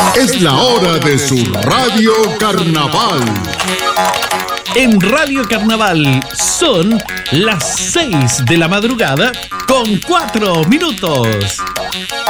Es la hora de su Radio Carnaval. En Radio Carnaval son las 6 de la madrugada con 4 minutos.